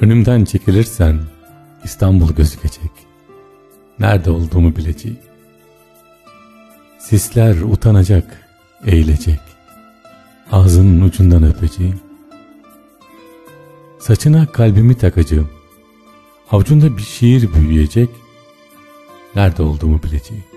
Önümden çekilirsen İstanbul gözükecek. Nerede olduğumu bileceğim. Sisler utanacak, eğilecek. Ağzının ucundan öpeceğim. Saçına kalbimi takacağım. Avucunda bir şiir büyüyecek. Nerede olduğumu bileceğim.